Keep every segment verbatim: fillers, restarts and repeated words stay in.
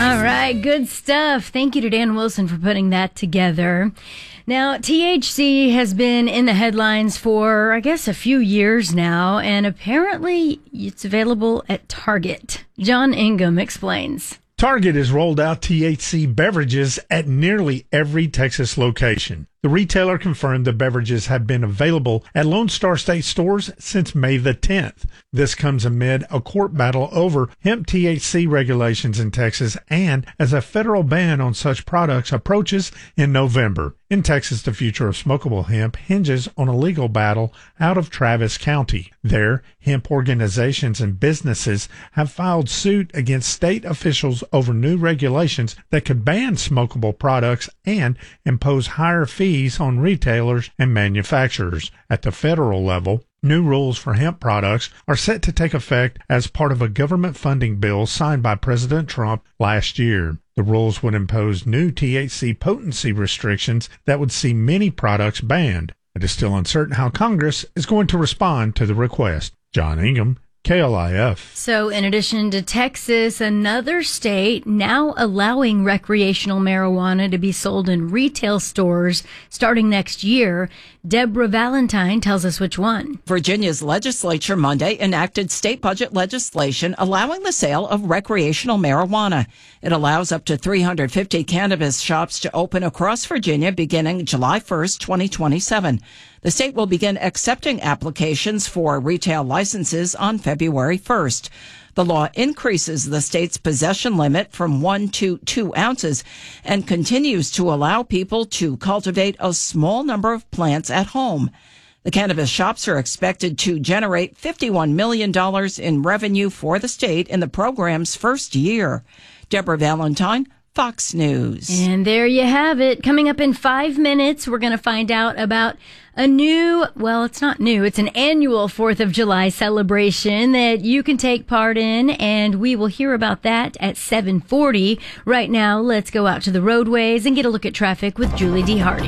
All right, good stuff. Thank you to Dan Wilson for putting that together. Now, T H C has been in the headlines for, I guess, a few years now, and apparently it's available at Target. John Ingham explains. Target has rolled out T H C beverages at nearly every Texas location. The retailer confirmed the beverages have been available at Lone Star State stores since May the tenth. This comes amid a court battle over hemp T H C regulations in Texas and as a federal ban on such products approaches in November. In Texas, the future of smokable hemp hinges on a legal battle out of Travis County. There, hemp organizations and businesses have filed suit against state officials over new regulations that could ban smokable products and impose higher fees on retailers and manufacturers. At the federal level, new rules for hemp products are set to take effect as part of a government funding bill signed by President Trump last year. The rules would impose new T H C potency restrictions that would see many products banned. It is still uncertain how Congress is going to respond to the request. John Ingham, K L I F. So in addition to Texas, another state now allowing recreational marijuana to be sold in retail stores starting next year. Deborah Valentine tells us which one. Virginia's legislature Monday enacted state budget legislation allowing the sale of recreational marijuana. It allows up to three hundred fifty cannabis shops to open across Virginia beginning July first, twenty twenty-seven. The state will begin accepting applications for retail licenses on February first. The law increases the state's possession limit from one to two ounces and continues to allow people to cultivate a small number of plants at home. The cannabis shops are expected to generate fifty-one million dollars in revenue for the state in the program's first year. Deborah Valentine, Fox News. And there you have it. Coming up in five minutes, we're going to find out about a new, well, it's not new, it's an annual fourth of July celebration that you can take part in, and we will hear about that at seven forty. Right now, let's go out to the roadways and get a look at traffic with Julie D. Hardy.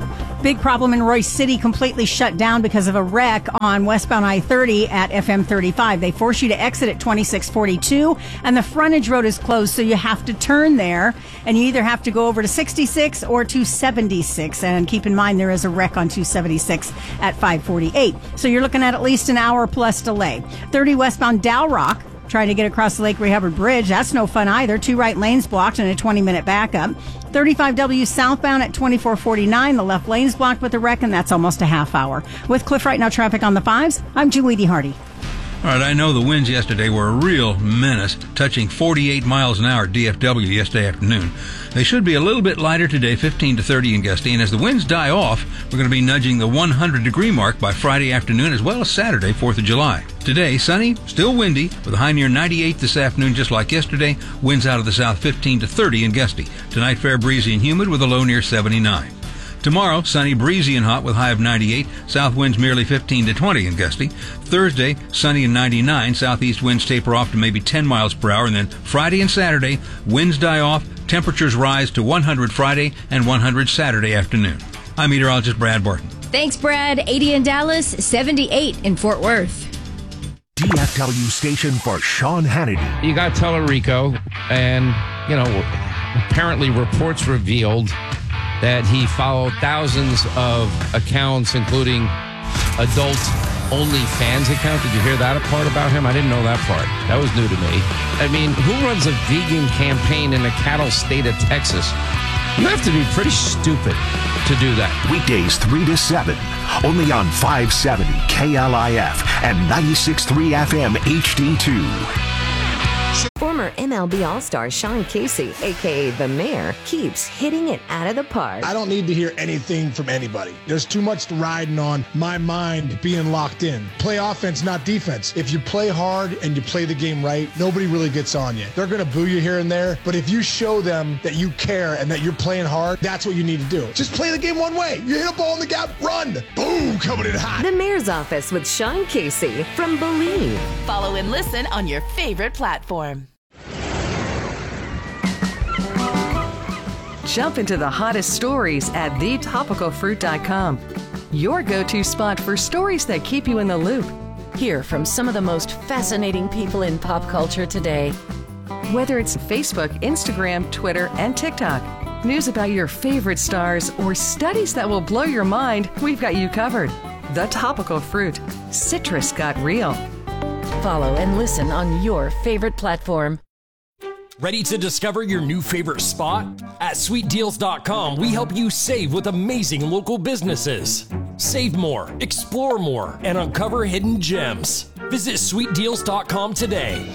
Big problem in Royce City, completely shut down because of a wreck on westbound I thirty at F M thirty-five. They force you to exit at twenty-six forty-two, and the frontage road is closed, so you have to turn there, and you either have to go over to sixty-six or two seventy-six. And keep in mind, there is a wreck on two seventy-six at five forty-eight. So you're looking at at least an hour plus delay. thirty westbound Dow Rock, trying to get across the Lake Rehobert Bridge. That's no fun either. Two right lanes blocked and a twenty-minute backup. thirty-five W southbound at twenty-four forty-nine. The left lane's blocked with a wreck, and that's almost a half hour. With Cliff Right Now traffic on the fives, I'm Julie D. Hardy. All right, I know the winds yesterday were a real menace, touching forty-eight miles an hour at D F W yesterday afternoon. They should be a little bit lighter today, fifteen to thirty in gusty, and as the winds die off, we're going to be nudging the one hundred degree mark by Friday afternoon as well as Saturday, fourth of July. Today, sunny, still windy, with a high near ninety-eight this afternoon, just like yesterday. Winds out of the south, fifteen to thirty in gusty. Tonight, fair breezy and humid with a low near seventy-nine. Tomorrow, sunny, breezy, and hot with high of ninety-eight. South winds merely fifteen to twenty in gusty. Thursday, sunny and ninety-nine. Southeast winds taper off to maybe ten miles per hour. And then Friday and Saturday, winds die off. Temperatures rise to one hundred Friday and one hundred Saturday afternoon. I'm meteorologist Brad Barton. Thanks, Brad. eighty in Dallas, seventy-eight in Fort Worth. D F W station for Sean Hannity. You got Tellerico, and, you know, apparently reports revealed that he followed thousands of accounts, including adult OnlyFans account. Did you hear that part about him? I didn't know that part. That was new to me. I mean, who runs a vegan campaign in the cattle state of Texas? You have to be pretty stupid to do that. Weekdays three to seven, only on five seventy K L I F and ninety-six point three F M H D two. Former M L B All-Star Sean Casey, a k a. The Mayor, keeps hitting it out of the park. I don't need to hear anything from anybody. There's too much riding on my mind being locked in. Play offense, not defense. If you play hard and you play the game right, nobody really gets on you. They're going to boo you here and there, but if you show them that you care and that you're playing hard, that's what you need to do. Just play the game one way. You hit a ball in the gap, run. Boom, coming in hot. The Mayor's Office with Sean Casey from Believe. Follow and listen on your favorite platform. Jump into the hottest stories at the topical fruit dot com. Your go-to spot for stories that keep you in the loop. Hear from some of the most fascinating people in pop culture today. Whether it's Facebook, Instagram, Twitter, and TikTok, news about your favorite stars, or studies that will blow your mind, we've got you covered. The Topical Fruit. Citrus got real. Follow and listen on your favorite platform. Ready to discover your new favorite spot? At sweet deals dot com, we help you save with amazing local businesses. Save more, explore more, and uncover hidden gems. Visit sweet deals dot com today.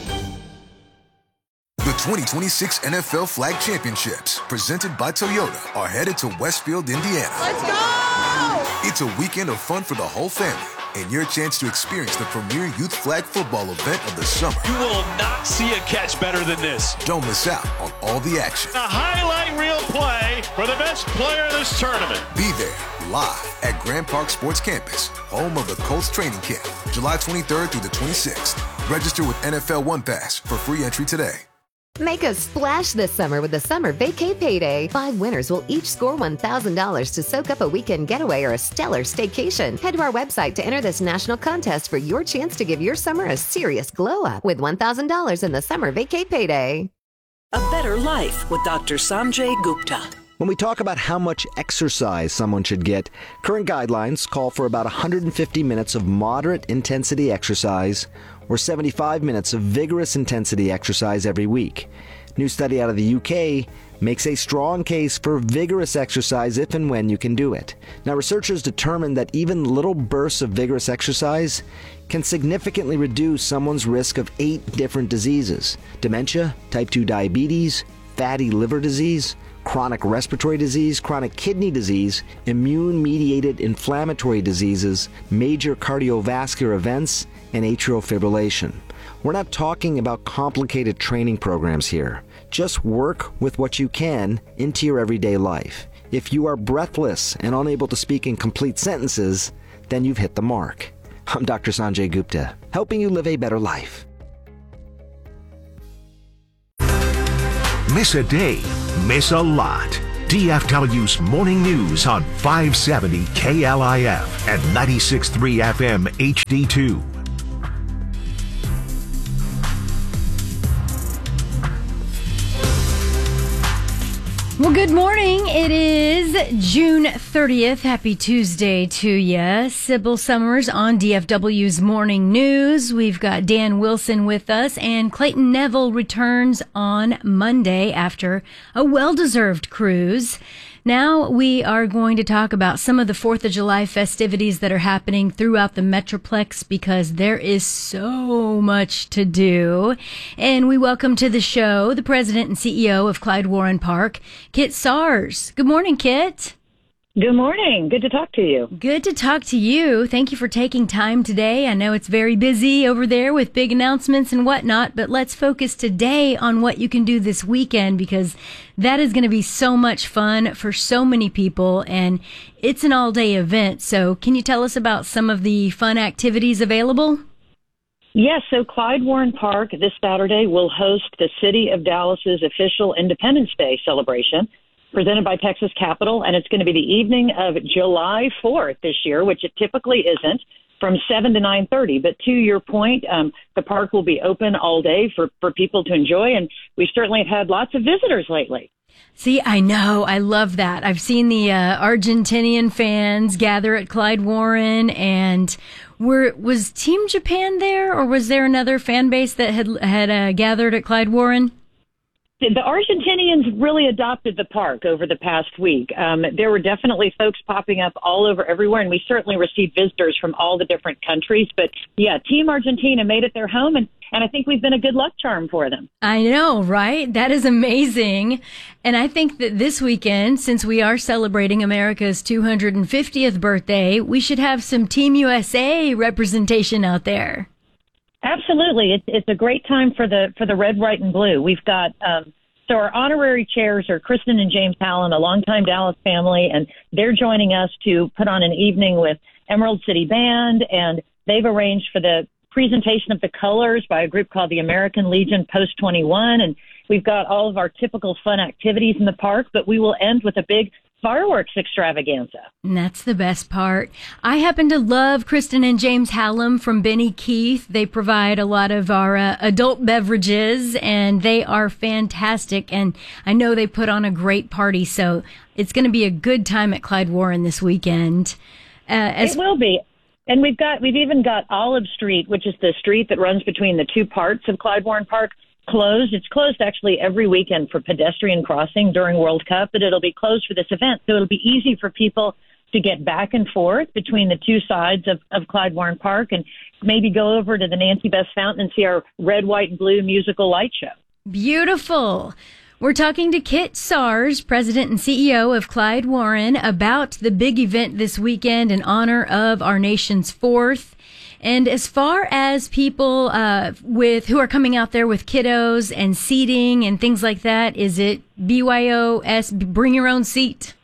The twenty twenty-six N F L Flag Championships, presented by Toyota, are headed to Westfield, Indiana. Let's go! It's a weekend of fun for the whole family, and your chance to experience the premier youth flag football event of the summer. You will not see a catch better than this. Don't miss out on all the action. A highlight reel play for the best player in this tournament. Be there, live at Grand Park Sports Campus, home of the Colts training camp, July twenty-third through the twenty-sixth. Register with N F L One Pass for free entry today. Make a splash this summer with the Summer Vacay Payday. Five winners will each score one thousand dollars to soak up a weekend getaway or a stellar staycation. Head to our website to enter this national contest for your chance to give your summer a serious glow up with one thousand dollars in the Summer Vacay Payday. A better life with Doctor Sanjay Gupta. When we talk about how much exercise someone should get, current guidelines call for about one hundred fifty minutes of moderate intensity exercise or seventy-five minutes of vigorous intensity exercise every week. New study out of the U K makes a strong case for vigorous exercise if and when you can do it. Now, researchers determined that even little bursts of vigorous exercise can significantly reduce someone's risk of eight different diseases: dementia, type two diabetes, fatty liver disease, chronic respiratory disease, chronic kidney disease, immune-mediated inflammatory diseases, major cardiovascular events, and atrial fibrillation. We're not talking about complicated training programs here. Just work with what you can into your everyday life. If you are breathless and unable to speak in complete sentences, then you've hit the mark. I'm Doctor Sanjay Gupta, helping you live a better life. Miss a day, miss a lot. D F W's Morning News on five seventy K L I F and ninety-six point three F M H D two. Well, good morning. It is June thirtieth. Happy Tuesday to you. Sybil Summers on D F W's Morning News. We've got Dan Wilson with us, and Clayton Neville returns on Monday after a well-deserved cruise. Now we are going to talk about some of the fourth of July festivities that are happening throughout the Metroplex because there is so much to do. And we welcome to the show the president and C E O of Clyde Warren Park, Kit Sars. Good morning, Kit. Good morning. Good to talk to you. Good to talk to you. Thank you for taking time today. I know it's very busy over there with big announcements and whatnot, but let's focus today on what you can do this weekend because that is going to be so much fun for so many people, and it's an all-day event. So can you tell us about some of the fun activities available? Yes, so Clyde Warren Park this Saturday will host the City of Dallas's official Independence Day celebration, presented by Texas Capital, and it's going to be the evening of July fourth this year, which it typically isn't, from seven to nine thirty. But to your point, um, the park will be open all day for, for people to enjoy, and we certainly have had lots of visitors lately. See, I know. I love that. I've seen the uh, Argentinian fans gather at Clyde Warren, and were was Team Japan there, or was there another fan base that had, had uh, gathered at Clyde Warren? The Argentinians really adopted the park over the past week. Um, there were definitely folks popping up all over everywhere, and we certainly received visitors from all the different countries. But, yeah, Team Argentina made it their home, and, and I think we've been a good luck charm for them. I know, right? That is amazing. And I think that this weekend, since we are celebrating America's two hundred fiftieth birthday, we should have some Team U S A representation out there. Absolutely. It's, it's a great time for the for the red, white, and blue. We've got, um, so our honorary chairs are Kristen and James Allen, a longtime Dallas family, and they're joining us to put on an evening with Emerald City Band, and they've arranged for the presentation of the colors by a group called the American Legion Post twenty-one, and we've got all of our typical fun activities in the park, but we will end with a big fireworks extravaganza. And that's the best part. I happen to love Kristen and James Hallam from Benny Keith. They provide a lot of our uh, adult beverages, and they are fantastic. And I know they put on a great party, so it's going to be a good time at Clyde Warren this weekend. Uh, as it will be. And we've got we've even got Olive Street, which is the street that runs between the two parts of Clyde Warren Park, closed. It's closed actually every weekend for pedestrian crossing during World Cup, but it'll be closed for this event. So it'll be easy for people to get back and forth between the two sides of, of Clyde Warren Park and maybe go over to the Nancy Best Fountain and see our red, white, and blue musical light show. Beautiful. We're talking to Kit Sars, president and C E O of Clyde Warren, about the big event this weekend in honor of our nation's fourth. And as far as people uh, with who are coming out there with kiddos and seating and things like that, is it B Y O S, bring your own seat?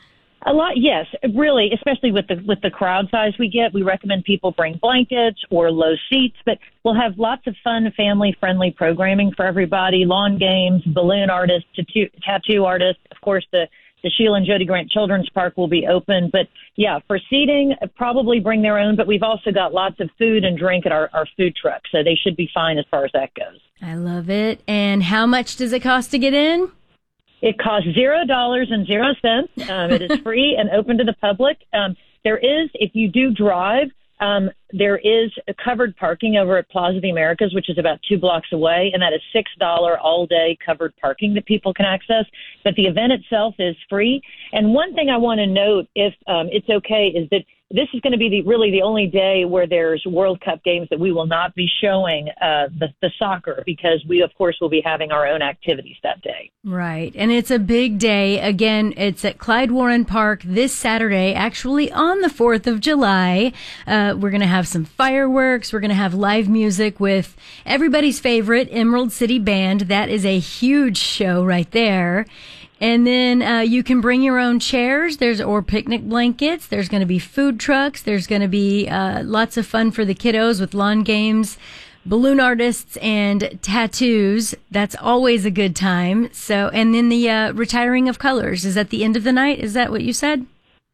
A lot, yes, really, especially with the with the crowd size we get. We recommend people bring blankets or low seats, but we'll have lots of fun, family-friendly programming for everybody, lawn games, balloon artists, tattoo, tattoo artists. Of course, the, the Sheila and Jody Grant Children's Park will be open. But, yeah, for seating, probably bring their own, but we've also got lots of food and drink at our, our food truck, so they should be fine as far as that goes. I love it. And how much does it cost to get in? It costs zero dollars and zero cents. Um, it is free and open to the public. Um, there is, if you do drive, um, there is a covered parking over at Plaza of the Americas, which is about two blocks away, and that is six dollars all-day covered parking that people can access. But the event itself is free. And one thing I want to note, if um, it's okay, is that this is going to be the, really the only day where there's World Cup games that we will not be showing uh, the, the soccer, because we, of course, will be having our own activities that day. Right. And it's a big day. Again, it's at Clyde Warren Park this Saturday, actually on the fourth of July. Uh, we're going to have some fireworks. We're going to have live music with everybody's favorite Emerald City Band. That is a huge show right there. And then uh, you can bring your own chairs. There's or picnic blankets. There's going to be food trucks. There's going to be uh, lots of fun for the kiddos with lawn games, balloon artists, and tattoos. That's always a good time. So, and then the uh, retiring of colors is at the end of the night. Is that what you said?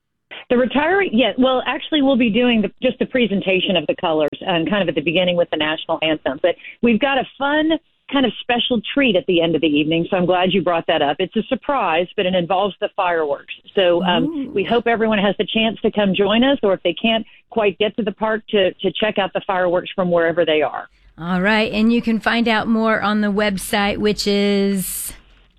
The retiring, yeah. Well, actually, we'll be doing the, just the presentation of the colors and kind of at the beginning with the national anthem. But we've got a fun kind of special treat at the end of the evening, so I'm glad you brought that up. It's a surprise, but it involves the fireworks. So um, we hope everyone has the chance to come join us, or if they can't quite get to the park, to, to check out the fireworks from wherever they are. All right, and you can find out more on the website, which is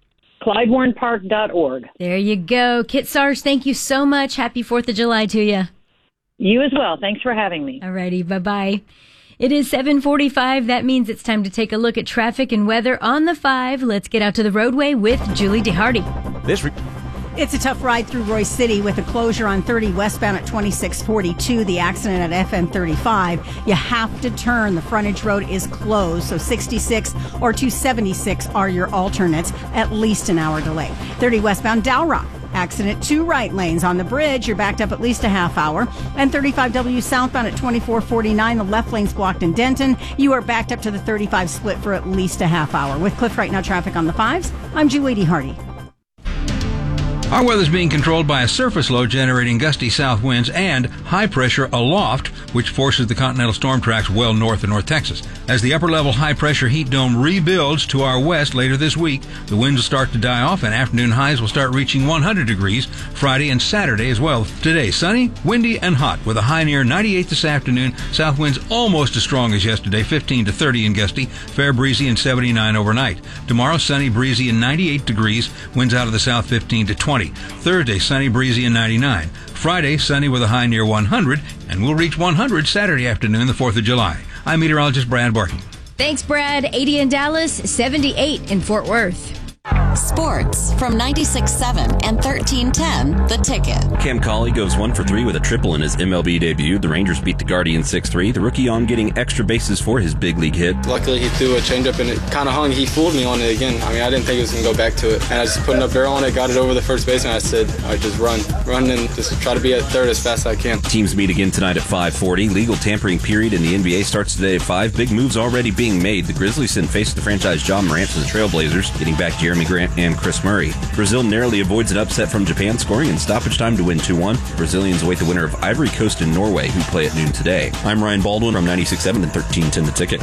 Clyde Warren Park dot org. There you go. Kit Sars, thank you so much. Happy fourth of July to you. You as well. Thanks for having me. All righty, bye-bye. It is seven forty-five. That means it's time to take a look at traffic and weather on the five. Let's get out to the roadway with Julie DeHardy. This re- It's a tough ride through Royce City with a closure on thirty westbound at twenty-six forty-two. The accident at F M thirty-five. You have to turn. The frontage road is closed. So sixty-six or two seventy-six are your alternates. At least an hour delay. thirty westbound Dow Rock. Accident, two right lanes on the bridge. You're backed up at least a half hour. And thirty-five W southbound at twenty-four forty-nine. The left lane's blocked in Denton. You are backed up to the thirty-five split for at least a half hour. With Cliff Right Now traffic on the fives, I'm Julie DeHardy. Our weather's being controlled by a surface low generating gusty south winds and high pressure aloft, which forces the continental storm tracks well north of North Texas. As the upper-level high-pressure heat dome rebuilds to our west later this week, the winds will start to die off and afternoon highs will start reaching one hundred degrees Friday and Saturday as well. Today, sunny, windy, and hot with a high near ninety-eight this afternoon. South winds almost as strong as yesterday, fifteen to thirty and gusty, fair breezy and seventy-nine overnight. Tomorrow, sunny, breezy, and ninety-eight degrees, winds out of the south fifteen to twenty. Thursday, sunny, breezy, and ninety-nine. Friday, sunny with a high near one hundred, and we'll reach one hundred Saturday afternoon, the fourth of July. I'm meteorologist Brad Barton. Thanks, Brad. eighty in Dallas, seventy-eight in Fort Worth. Sports from ninety-six point seven and thirteen ten The Ticket. Cam Cauley goes one for three with a triple in his M L B debut. The Rangers beat the Guardians six three. The rookie on getting extra bases for his big league hit. Luckily, he threw a changeup and it kind of hung. He fooled me on it again. I mean, I didn't think he was going to go back to it. And I just put enough barrel on it, got it over the first base, and I said, all right, just run. Run and just try to be at third as fast as I can. Teams meet again tonight at five forty. Legal tampering period in the N B A starts today at five. Big moves already being made. The Grizzlies send face to the franchise Ja Morant to the Trailblazers, getting back Jeremy Grant Grant and Chris Murray. Brazil narrowly avoids an upset from Japan, scoring in stoppage time to win two one. Brazilians await the winner of Ivory Coast and Norway, who play at noon today. I'm Ryan Baldwin from ninety-six point seven and thirteen ten The Ticket.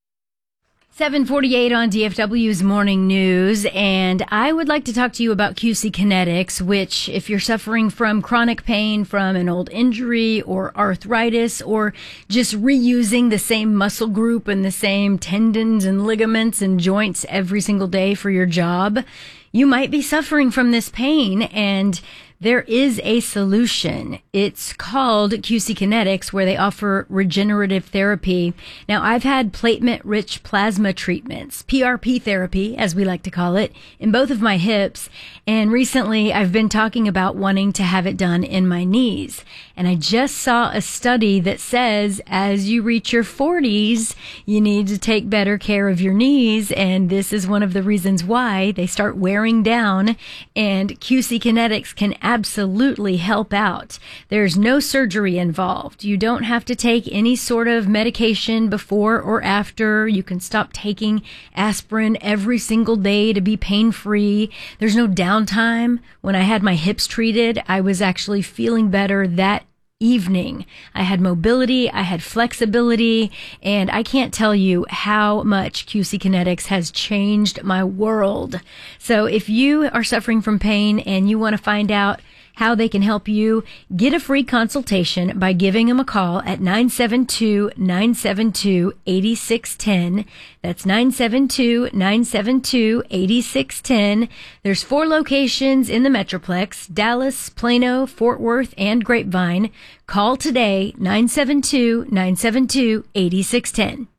seven forty-eight on D F W's Morning News, and I would like to talk to you about Q C Kinetics, which, if you're suffering from chronic pain from an old injury or arthritis, or just reusing the same muscle group and the same tendons and ligaments and joints every single day for your job, you might be suffering from this pain, and there is a solution. It's called Q C Kinetics, where they offer regenerative therapy. Now, I've had platelet-rich plasma treatments, P R P therapy, as we like to call it, in both of my hips. And recently, I've been talking about wanting to have it done in my knees. And I just saw a study that says as you reach your forties, you need to take better care of your knees. And this is one of the reasons why they start wearing down. And Q C Kinetics can absolutely help out. There's no surgery involved. You don't have to take any sort of medication before or after. You can stop taking aspirin every single day to be pain-free. There's no downtime. When I had my hips treated, I was actually feeling better that evening. I had mobility, I had flexibility, and I can't tell you how much Q C Kinetics has changed my world. So if you are suffering from pain and you want to find out how they can help you, get a free consultation by giving them a call at nine seven two, nine seven two, eight six one zero. That's nine seven two, nine seven two, eight six one zero. There's four locations in the Metroplex: Dallas, Plano, Fort Worth, and Grapevine. Call today, nine seven two, nine seven two, eight six one zero.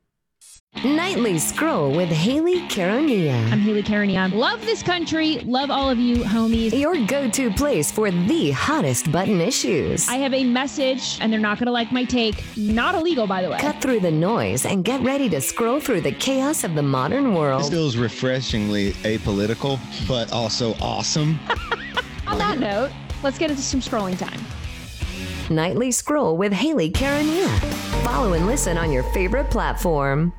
Nightly Scroll with Haley Caronia. I'm Haley Caronia. Love this country. Love all of you homies. Your go-to place for the hottest button issues. I have a message, and they're not going to like my take. Not illegal, by the way. Cut through the noise and get ready to scroll through the chaos of the modern world. This feels refreshingly apolitical, but also awesome. On that note, let's get into some scrolling time. Nightly Scroll with Haley Caronia. Follow and listen on your favorite platform.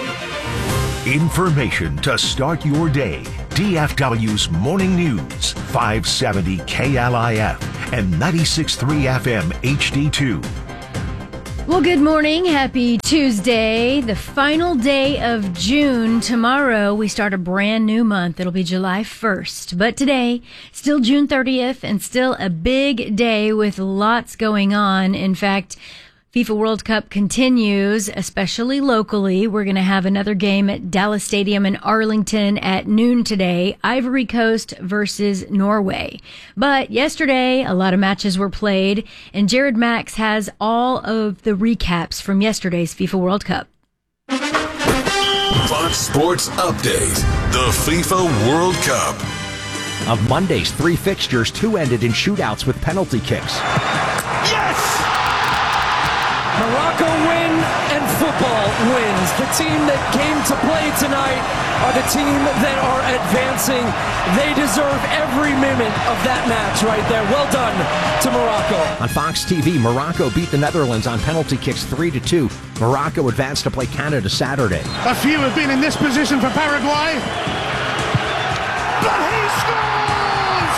Information to start your day. D F W's Morning News, five seventy K L I F and ninety-six point three F M H D two. Well, good morning. Happy Tuesday, the final day of June. Tomorrow, we start a brand new month. It'll be July first. But today, still June thirtieth, and still a big day with lots going on. In fact, FIFA World Cup continues, especially locally. We're going to have another game at Dallas Stadium in Arlington at noon today. Ivory Coast versus Norway. But yesterday, a lot of matches were played, and Jared Max has all of the recaps from yesterday's FIFA World Cup. Fox Sports Update. The FIFA World Cup. Of Monday's three fixtures, two ended in shootouts with penalty kicks. Yes! Morocco win and football wins. The team that came to play tonight are the team that are advancing. They deserve every minute of that match right there. Well done to Morocco. On Fox T V, Morocco beat the Netherlands on penalty kicks three to two. Morocco advanced to play Canada Saturday. A few have been in this position for Paraguay. But he scores!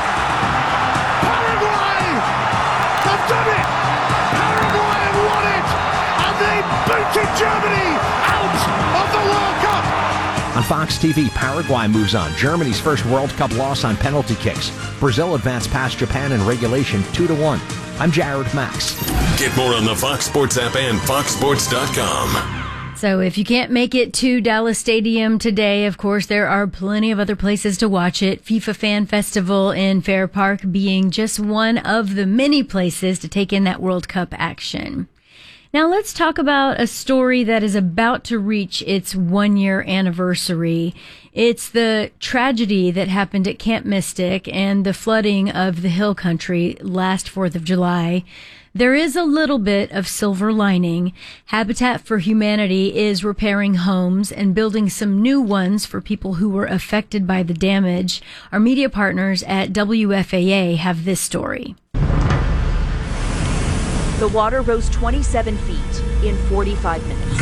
Paraguay have done it! Paraguay have won it! And they booted Germany out of the World Cup! On Fox T V, Paraguay moves on. Germany's first World Cup loss on penalty kicks. Brazil advanced past Japan in regulation two to one. I'm Jared Max. Get more on the Fox Sports app and fox sports dot com. So if you can't make it to Dallas Stadium today, of course, there are plenty of other places to watch it. FIFA Fan Festival in Fair Park being just one of the many places to take in that World Cup action. Now let's talk about a story that is about to reach its one-year anniversary. It's the tragedy that happened at Camp Mystic and the flooding of the Hill Country last fourth of July. There is a little bit of silver lining. Habitat for Humanity is repairing homes and building some new ones for people who were affected by the damage. Our media partners at W F A A have this story. The water rose twenty-seven feet in forty-five minutes.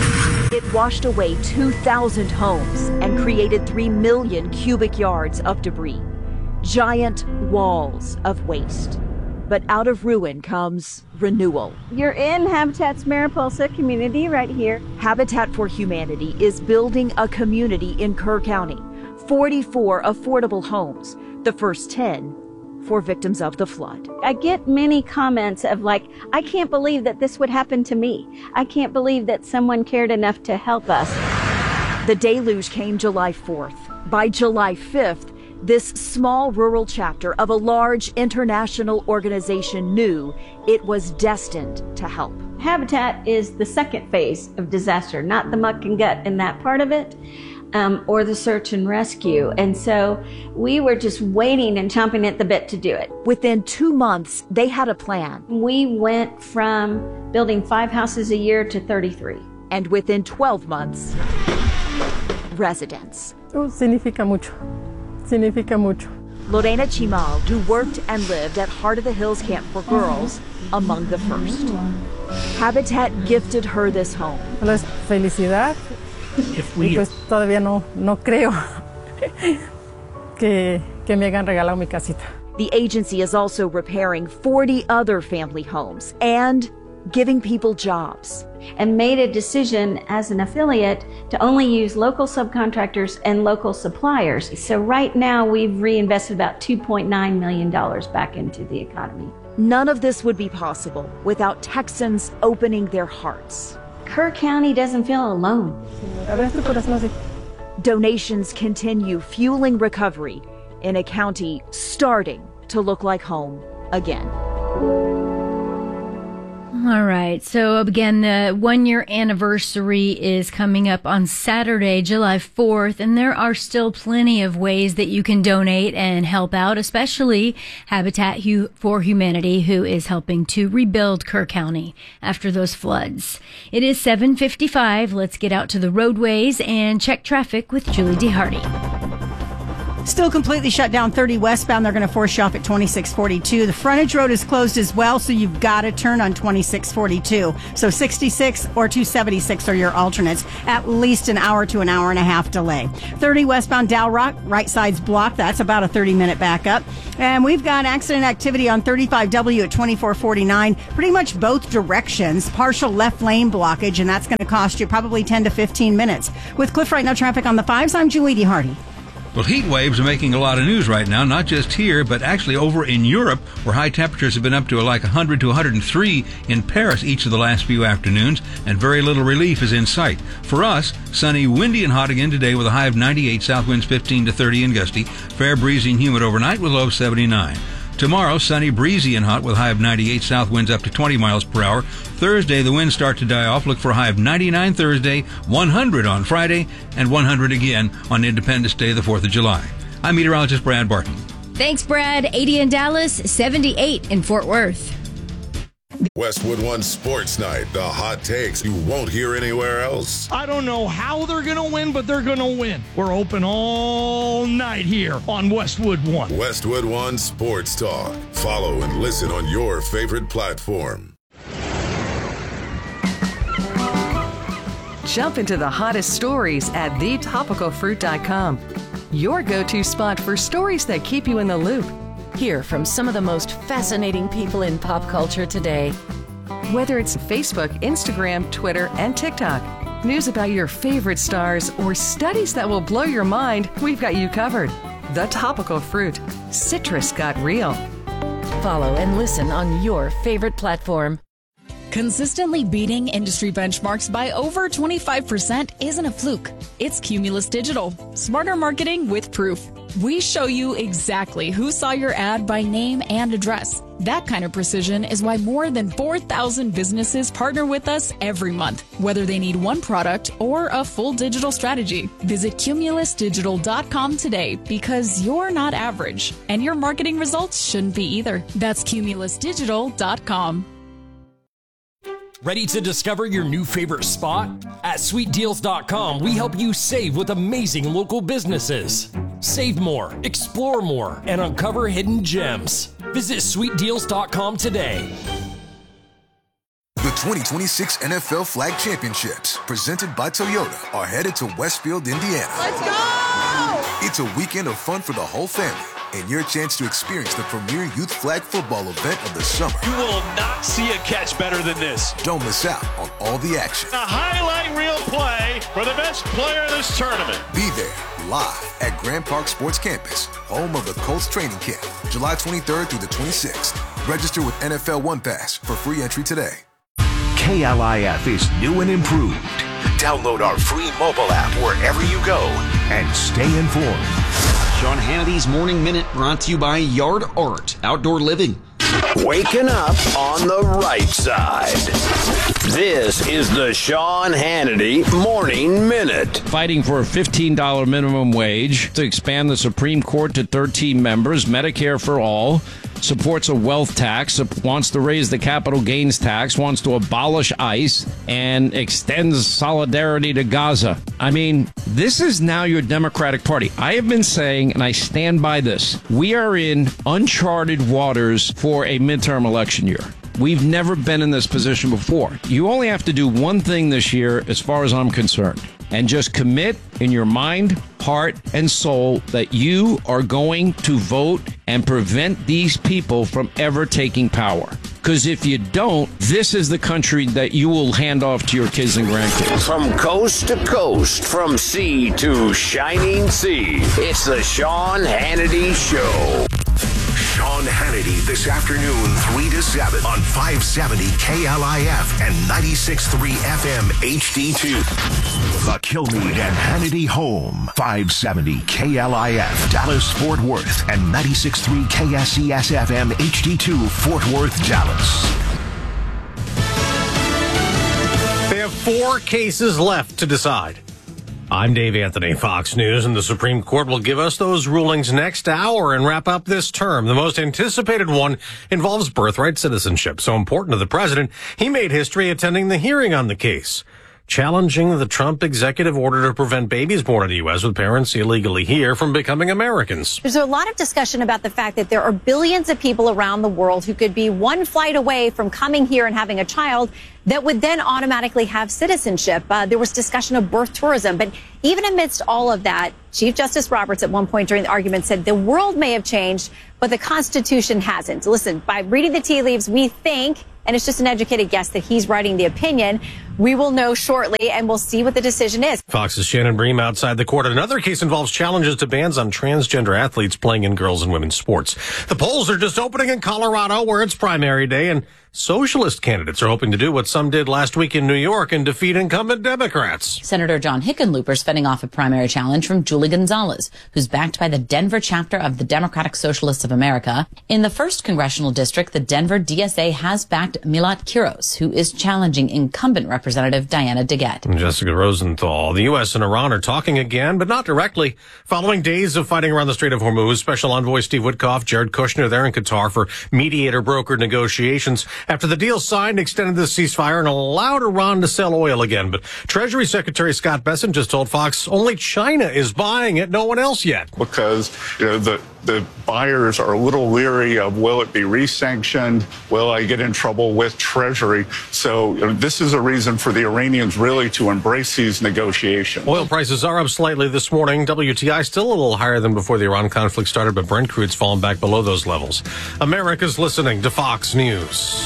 It washed away two thousand homes and created three million cubic yards of debris. Giant walls of waste. But out of ruin comes renewal. You're in Habitat's Mariposa community right here. Habitat for Humanity is building a community in Kerr County. forty-four affordable homes, the first ten for victims of the flood. I get many comments of like, I can't believe that this would happen to me. I can't believe that someone cared enough to help us. The deluge came July fourth. By July fifth, this small rural chapter of a large international organization knew it was destined to help. Habitat is the second phase of disaster, not the muck and gut in that part of it. Um, or the search and rescue. And so we were just waiting and chomping at the bit to do it. Within two months, they had a plan. We went from building five houses a year to thirty-three. And within twelve months, residents. Oh, significa mucho. Significa mucho. Lorena Chimal, who worked and lived at Heart of the Hills Camp for Girls, among the first. Habitat gifted her this home. Pues felicidad. If we y pues todavía no, no creo que, que me hayan regalado mi casita. The agency is also repairing forty other family homes and giving people jobs. And made a decision as an affiliate to only use local subcontractors and local suppliers. So right now we've reinvested about two point nine million dollars back into the economy. None of this would be possible without Texans opening their hearts. Kerr County doesn't feel alone. Donations continue fueling recovery in a county starting to look like home again. All right. So again, the one year anniversary is coming up on Saturday, July fourth, and there are still plenty of ways that you can donate and help out, especially Habitat for Humanity, who is helping to rebuild Kerr County after those floods. It is seven fifty-five. Let's get out to the roadways and check traffic with Julie DeHardy. Still completely shut down thirty westbound. They're going to force you off at twenty-six forty-two. The frontage road is closed as well, so you've got to turn on twenty-six forty-two. So sixty-six or two seventy-six are your alternates. At least an hour to an hour and a half delay. thirty westbound Dow Rock, right side's blocked. That's about a thirty minute backup. And we've got accident activity on thirty-five W at twenty-four forty-nine. Pretty much both directions. Partial left lane blockage, and that's going to cost you probably ten to fifteen minutes. With Cliff Right Now traffic on the fives, I'm Julie DeHardy. Well, heat waves are making a lot of news right now, not just here, but actually over in Europe, where high temperatures have been up to like one hundred to one hundred three in Paris each of the last few afternoons, and very little relief is in sight. For us, sunny, windy, and hot again today with a high of ninety-eight, south winds fifteen to thirty and gusty, fair, breezy, and humid overnight with low seventy-nine. Tomorrow, sunny, breezy, and hot with a high of ninety-eight, south winds up to twenty miles per hour. Thursday, the winds start to die off. Look for a high of ninety-nine Thursday, one hundred on Friday, and one hundred again on Independence Day, the fourth of July. I'm meteorologist Brad Barton. Thanks, Brad. eighty in Dallas, seventy-eight in Fort Worth. Westwood One Sports Night, the hot takes you won't hear anywhere else. I don't know how they're going to win, but they're going to win. We're open all night here on Westwood One. Westwood One Sports Talk. Follow and listen on your favorite platform. Jump into the hottest stories at the topical fruit dot com. Your go-to spot for stories that keep you in the loop. Hear from some of the most fascinating people in pop culture today. Whether it's Facebook, Instagram, Twitter, and TikTok, news about your favorite stars, or studies that will blow your mind, we've got you covered. The Topical Fruit. Citrus got real. Follow and listen on your favorite platform. Consistently beating industry benchmarks by over twenty-five percent isn't a fluke. It's Cumulus Digital. Smarter marketing with proof. We show you exactly who saw your ad by name and address. That kind of precision is why more than four thousand businesses partner with us every month, whether they need one product or a full digital strategy. Visit cumulus digital dot com today because you're not average, and your marketing results shouldn't be either. That's cumulus digital dot com. Ready to discover your new favorite spot? At sweet deals dot com, we help you save with amazing local businesses. Save more, explore more, and uncover hidden gems. Visit sweet deals dot com today. The twenty twenty-six N F L Flag Championships, presented by Toyota, are headed to Westfield, Indiana. Let's go! It's a weekend of fun for the whole family and your chance to experience the premier youth flag football event of the summer. You will not see a catch better than this. Don't miss out on all the action. A highlight reel play for the best player in this tournament. Be there live at Grand Park Sports Campus, home of the Colts training camp, July twenty-third through the twenty-sixth. Register with N F L One Pass for free entry today. K L I F is new and improved. Download our free mobile app wherever you go and stay informed. Sean Hannity's Morning Minute brought to you by Yard Art Outdoor Living. Waking up on the right side. This is the Sean Hannity Morning Minute. Fighting for a fifteen dollars minimum wage, to expand the Supreme Court to thirteen members, Medicare for all, supports a wealth tax, wants to raise the capital gains tax, wants to abolish ICE, and extends solidarity to Gaza. I mean, this is now your Democratic Party. I have been saying, and I stand by this, we are in uncharted waters for a midterm election year. We've never been in this position before. You only have to do one thing this year, as far as I'm concerned, and just commit in your mind, heart, and soul that you are going to vote and prevent these people from ever taking power. Because if you don't, this is the country that you will hand off to your kids and grandkids. From coast to coast, from sea to shining sea, it's the Sean Hannity Show. Sean Hannity this afternoon, three to seven on five seventy K L I F and ninety-six point three F M H D two. The Kilmeade and Hannity Home, five seventy K L I F, Dallas, Fort Worth, and ninety-six point three K S E S F M H D two, Fort Worth, Dallas. They have four cases left to decide. I'm Dave Anthony, Fox News, and the Supreme Court will give us those rulings next hour and wrap up this term. The most anticipated one involves birthright citizenship. So important to the president, he made history attending the hearing on the case, challenging the Trump executive order to prevent babies born in the U S with parents illegally here from becoming Americans. There's a lot of discussion about the fact that there are billions of people around the world who could be one flight away from coming here and having a child that would then automatically have citizenship. Uh, there was discussion of birth tourism. But even amidst all of that, Chief Justice Roberts at one point during the argument said the world may have changed, but the Constitution hasn't. Listen, by reading the tea leaves, we think, and it's just an educated guess, that he's writing the opinion. We will know shortly, and we'll see what the decision is. Fox's Shannon Bream outside the court. Another case involves challenges to bans on transgender athletes playing in girls' and women's sports. The polls are just opening in Colorado, where it's primary day, and socialist candidates are hoping to do what some did last week in New York and defeat incumbent Democrats. Senator John Hickenlooper's fending off a primary challenge from Julie Gonzalez, who's backed by the Denver chapter of the Democratic Socialists of America. In the first congressional district, the Denver D S A has backed Milat Kiros, who is challenging incumbent Representative Diana DeGette. Jessica Rosenthal. The U S and Iran are talking again, but not directly. Following days of fighting around the Strait of Hormuz, Special Envoy Steve Witkoff, Jared Kushner there in Qatar for mediator-brokered negotiations. After the deal signed, extended the ceasefire and allowed Iran to sell oil again. But Treasury Secretary Scott Bessent just told Fox only China is buying it, no one else yet. Because you know, the the buyers are a little leery of, will it be re-sanctioned? Will I get in trouble with Treasury? So you know, this is a reason for the Iranians really to embrace these negotiations. Oil prices are up slightly this morning. W T I still a little higher than before the Iran conflict started, but Brent crude's fallen back below those levels. America's listening to Fox News.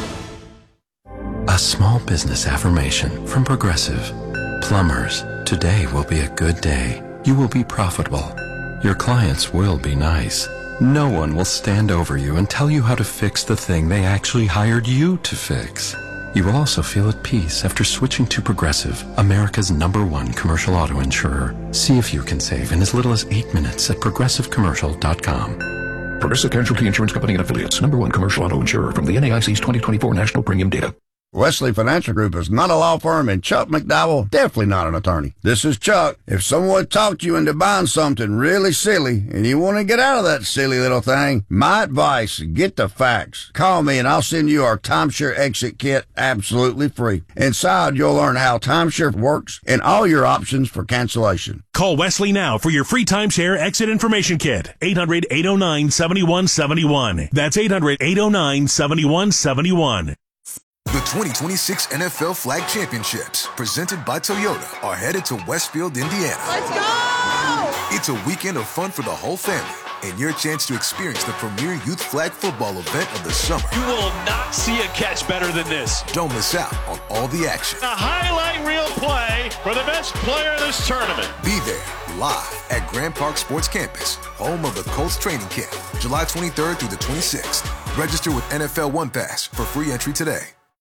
A small business affirmation from Progressive. Plumbers, today will be a good day. You will be profitable. Your clients will be nice. No one will stand over you and tell you how to fix the thing they actually hired you to fix. You will also feel at peace after switching to Progressive, America's number one commercial auto insurer. See if you can save in as little as eight minutes at progressive commercial dot com. Progressive Casualty Insurance Company and Affiliates, number one commercial auto insurer from the N A I C's twenty twenty-four National Premium Data. Wesley Financial Group is not a law firm, and Chuck McDowell definitely not an attorney. This is Chuck. If someone talked you into buying something really silly and you want to get out of that silly little thing, my advice, get the facts. Call me and I'll send you our timeshare exit kit absolutely free. Inside, you'll learn how timeshare works and all your options for cancellation. Call Wesley now for your free timeshare exit information kit. eight hundred, eight oh nine, seven one seven one. That's eight hundred, eight oh nine, seven one seven one. The twenty twenty-six N F L Flag Championships, presented by Toyota, are headed to Westfield, Indiana. Let's go! It's a weekend of fun for the whole family and your chance to experience the premier youth flag football event of the summer. You will not see a catch better than this. Don't miss out on all the action. A highlight reel play for the best player of this tournament. Be there live at Grand Park Sports Campus, home of the Colts training camp, July twenty-third through the twenty-sixth. Register with N F L One Pass for free entry today.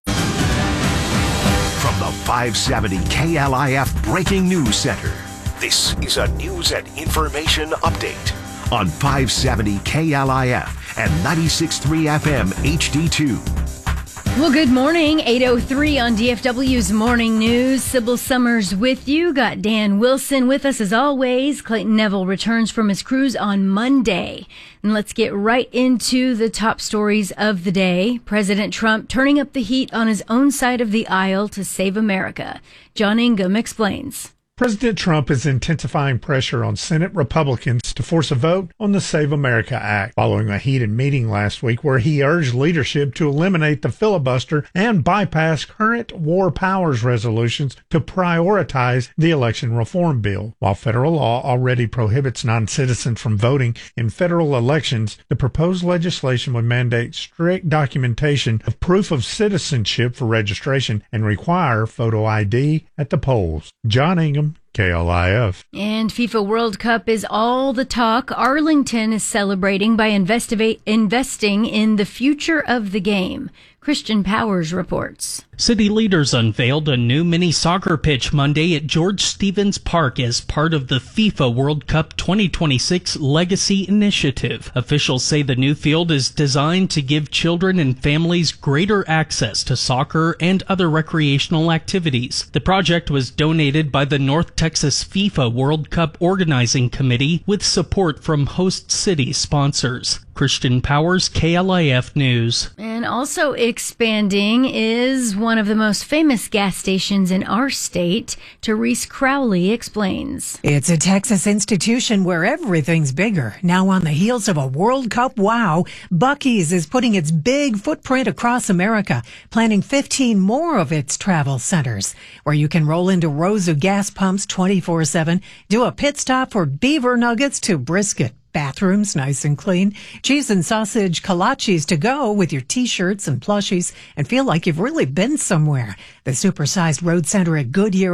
From the five seventy K L I F Breaking News Center, this is a news and information update on five seventy K L I F and ninety-six point three F M H D two. Well, good morning. eight oh three on D F W's Morning News. Sybil Summers with you. Got Dan Wilson with us as always. Clayton Neville returns from his cruise on Monday. And let's get right into the top stories of the day. President Trump turning up the heat on his own side of the aisle to save America. John Ingham explains. President Trump is intensifying pressure on Senate Republicans to force a vote on the Save America Act, following a heated meeting last week where he urged leadership to eliminate the filibuster and bypass current war powers resolutions to prioritize the election reform bill. While federal law already prohibits non-citizens from voting in federal elections, the proposed legislation would mandate strict documentation of proof of citizenship for registration and require photo I D at the polls. John Ingham, K L I F. And FIFA World Cup is all the talk. Arlington is celebrating by investiva- investing in the future of the game. Christian Powers reports. City leaders unveiled a new mini soccer pitch Monday at George Stevens Park as part of the FIFA World Cup twenty twenty-six Legacy Initiative. Officials say the new field is designed to give children and families greater access to soccer and other recreational activities. The project was donated by the North Texas FIFA World Cup Organizing Committee with support from host city sponsors. Christian Powers, K L I F News. And also expanding is one of the most famous gas stations in our state. Therese Crowley explains. It's a Texas institution where everything's bigger. Now on the heels of a World Cup wow, Buc-ee's is putting its big footprint across America, planning fifteen more of its travel centers, where you can roll into rows of gas pumps twenty-four seven, do a pit stop for beaver nuggets to brisket. Bathrooms nice and clean, cheese and sausage kolaches to go with your t-shirts and plushies, and feel like you've really been somewhere. The supersized road center at Goodyear